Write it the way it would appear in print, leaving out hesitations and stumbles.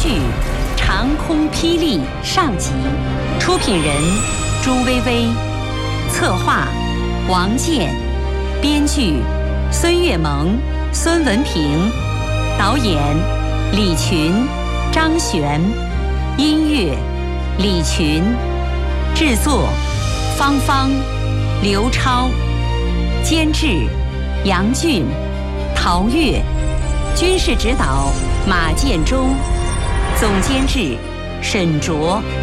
剧《长空霹雳》上集，出品人朱薇薇，策划王健，编剧孙月萌、孙文平，导演李群、张璇，音乐李群，制作芳芳、刘超，监制杨俊、陶越，军事指导马建中，总监制沈卓。